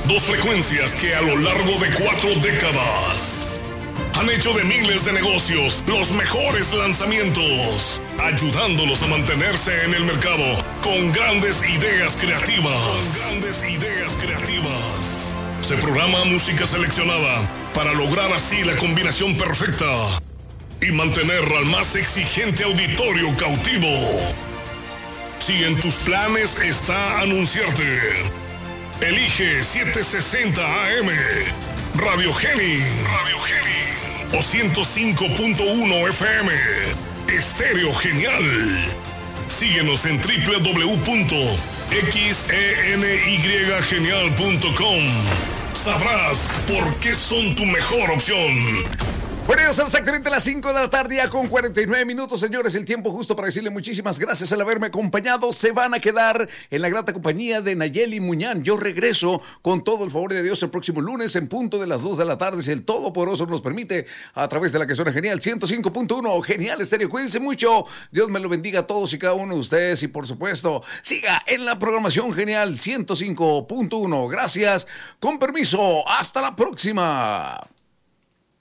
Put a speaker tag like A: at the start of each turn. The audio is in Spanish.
A: Dos frecuencias que a lo largo de 4 décadas han hecho de miles de negocios los mejores lanzamientos, ayudándolos a mantenerse en el mercado con grandes ideas creativas. Se programa música seleccionada para lograr así la combinación perfecta y mantener al más exigente auditorio cautivo. Si en tus planes está anunciarte, elige 760 AM, Radio Geni o 105.1 FM, Estéreo Genial. Síguenos en www.xenygenial.com. Sabrás por qué son tu mejor opción.
B: Bueno, son exactamente las 5 de la tarde, ya con 49 minutos, señores. El tiempo justo para decirle muchísimas gracias al haberme acompañado. Se van a quedar en la grata compañía de Nayeli Muñán. Yo regreso con todo el favor de Dios el próximo lunes en punto de las 2 de la tarde, si el Todopoderoso nos permite, a través de la que suena genial, 105.1, Genial Estéreo. Cuídense mucho. Dios me lo bendiga a todos y cada uno de ustedes. Y por supuesto, siga en la programación Genial 105.1. Gracias. Con permiso. Hasta la próxima.